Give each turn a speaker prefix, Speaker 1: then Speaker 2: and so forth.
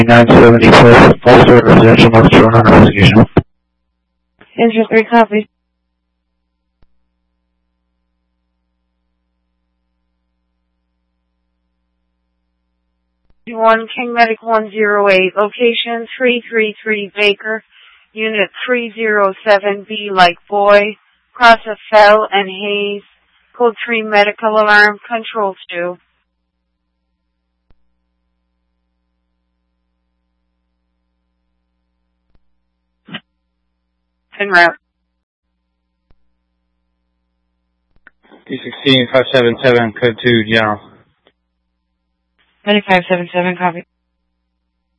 Speaker 1: 974 Foster Residential, North Carolina, investigation.
Speaker 2: Engine 3, copy. One King Medic 108, location 333 Baker, unit 307B like boy, cross of Fell and Hayes, code 3 medical alarm, control 2. En route.
Speaker 3: P16 577, code 2, general.
Speaker 2: 9577, copy.